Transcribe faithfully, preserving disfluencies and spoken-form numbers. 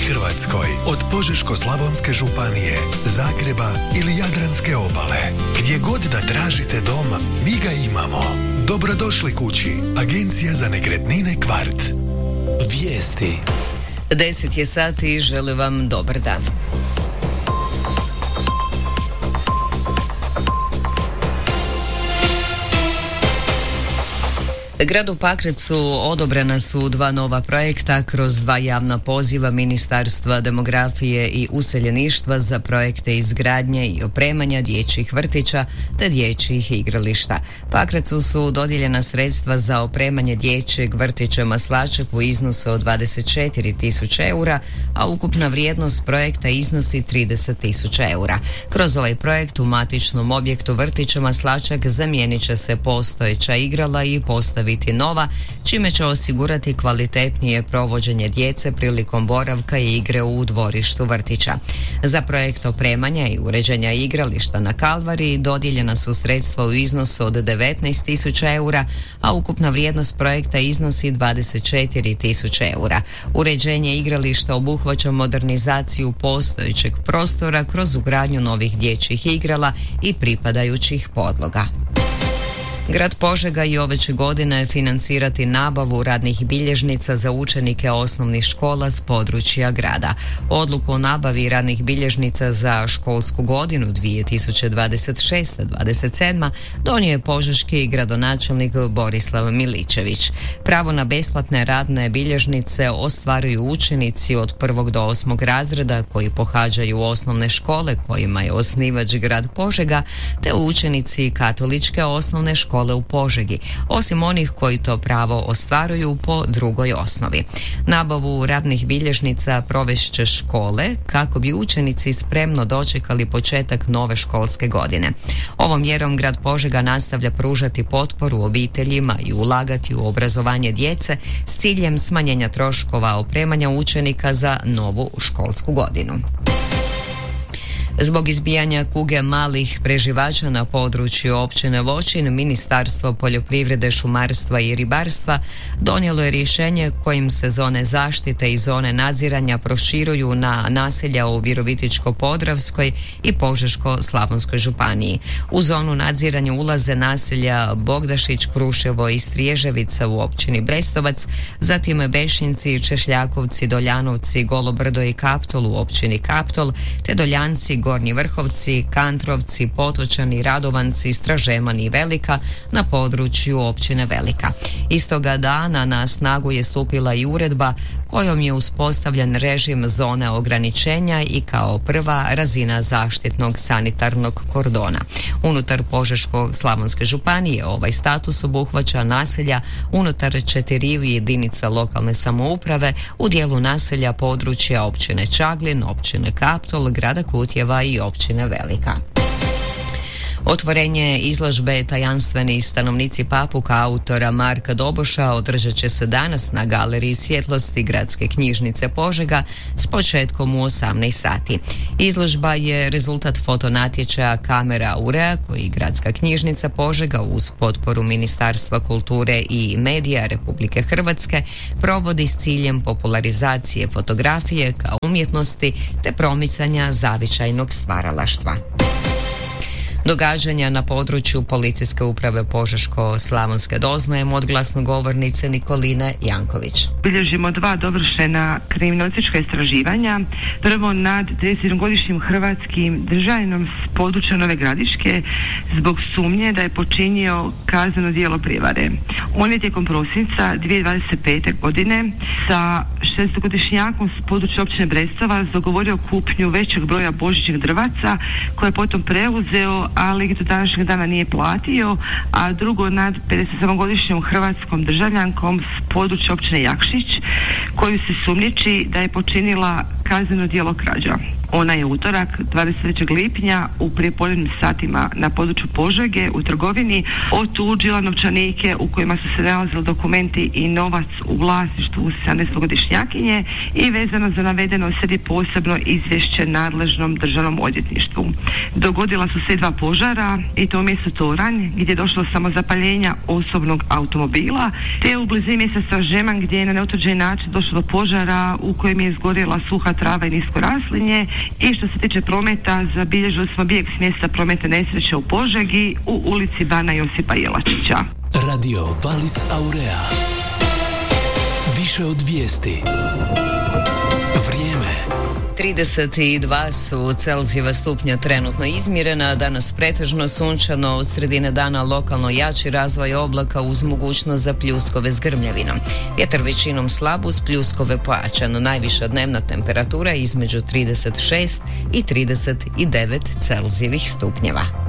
Hrvatskoj, od Požeško-slavonske županije, Zagreba ili Jadranske obale. Gdje god da tražite dom, mi ga imamo. Dobrodošli kući. Agencija za nekretnine Kvart. Vijesti. Deset je sati i želim vam dobar dan. Gradu Pakracu odobrena su dva nova projekta kroz dva javna poziva Ministarstva demografije i useljeništva za projekte izgradnje i opremanja dječjih vrtića te dječjih igrališta. Pakracu su dodijeljena sredstva za opremanje dječjeg vrtića Maslačak u iznosu od dvadeset četiri tisuće eura, a ukupna vrijednost projekta iznosi trideset tisuća eura. Kroz ovaj projekt u matičnom objektu vrtića Maslačak zamijenit će se postojeća igrala i postaviti nova, čime će osigurati kvalitetnije provođenje djece prilikom boravka i igre u dvorištu vrtića. Za projekt opremanja i uređenja igrališta na Kalvariji dodijeljena su sredstva u iznosu od devetnaest tisuća eura, a ukupna vrijednost projekta iznosi dvadeset četiri tisuće eura. Uređenje igrališta obuhvaća modernizaciju postojećeg prostora kroz ugradnju novih dječjih igrala i pripadajućih podloga. Grad Požega i ove će godine financirati nabavu radnih bilježnica za učenike osnovnih škola s područja grada. Odluku o nabavi radnih bilježnica za školsku godinu dvije tisuće dvadeset šeste dvadeset sedma donio je požeški gradonačelnik Borislav Miličević. Pravo na besplatne radne bilježnice ostvaruju učenici od prvog do osmog razreda koji pohađaju osnovne škole kojima je osnivač grad Požega, te učenici katoličke osnovne škole škole u Požegi, osim onih koji to pravo ostvaruju po drugoj osnovi. Nabavu radnih bilježnica provest će škole kako bi učenici spremno dočekali početak nove školske godine. Ovom mjerom grad Požega nastavlja pružati potporu obiteljima i ulagati u obrazovanje djece s ciljem smanjenja troškova opremanja učenika za novu školsku godinu. Zbog izbijanja kuge malih preživača na području općine Voćin, Ministarstvo poljoprivrede, šumarstva i ribarstva donijelo je rješenje kojim se zone zaštite i zone nadziranja proširuju na naselja u Virovitičko-podravskoj i Požeško-slavonskoj županiji. U zonu nadziranja ulaze naselja Bogdašić, Kruševo i Striježevica u općini Brestovac, zatim Bešinci, Češljakovci, Doljanovci, Golobrdo i Kaptol u općini Kaptol, te Doljanci, Gornji Vrhovci, Kantrovci, Potočani, Radovanci, Stražeman i Velika na području općine Velika. Istoga dana na snagu je stupila i uredba kojom je uspostavljen režim zone ograničenja i kao prva razina zaštitnog sanitarnog kordona. Unutar Požeško-slavonske županije ovaj status obuhvaća naselja unutar četiriju jedinica lokalne samouprave u dijelu naselja područja općine Čaglin, općine Kaptol, grada Kutjeva i općine Velika. Otvorenje izložbe Tajanstveni stanovnici Papuka autora Marka Doboša održat će se danas na Galeriji svjetlosti Gradske knjižnice Požega s početkom u osamnaest sati. Izložba je rezultat fotonatječaja Kamera Aurea koji Gradska knjižnica Požega uz potporu Ministarstva kulture i medija Republike Hrvatske provodi s ciljem popularizacije fotografije kao umjetnosti te promicanja zavičajnog stvaralaštva. Događanja na području Policijske uprave Požeško-slavonske doznajemo od glasnogovornice Nikoline Janković. Bilježimo dva dovršena kriminalistička istraživanja. Prvo nad tridesetgodišnjim hrvatskim državljaниnom s područja Nove Gradiške zbog sumnje da je počinio kazneno djelo prijevare. On je tijekom prosinca dvije tisuće dvadeset pete. godine sa šestogodišnjakom s područja općine Brestovac dogovorio kupnju većeg broja božićnih drvaca koje je potom preuzeo, ali do današnjeg dana nije platio, a drugo nad pedesetsedmogodišnjom hrvatskom državljankom s područja općine Jakšić koju se sumnjiči da je počinila kazneno djelo krađa. Ona je utorak dvadeset trećeg lipnja u prijepodnevnim satima na području Požege u trgovini otuđila novčanike u kojima su se nalazili dokumenti i novac u vlasništvu sedamnaestogodišnjakinje i vezano za navedeno slijedi posebno izvješće nadležnom državnom odvjetništvu. Dogodila su se dva požara i to u mjestu Toranj gdje je došlo samo zapaljenja osobnog automobila te u blizini mjesta Stražeman gdje je na neutvrđeni način došlo do požara u kojem je izgorjela suha trava i nisko raslinje. I što se tiče prometa, zabilježili smo bijeg s mjesta prometne nesreće u Požegi u ulici Bana Josipa Jelačića. Radio Valis Aurea. Više od vijesti. Vrijeme. trideset dva su Celzijeva stupnja trenutno izmjerena, danas pretežno sunčano, od sredine dana lokalno jači razvoj oblaka uz mogućnost za pljuskove s grmljavinom. Vjetar većinom slab uz pljuskove pojačan, najviša dnevna temperatura između trideset šest i trideset devet Celzijevih stupnjeva.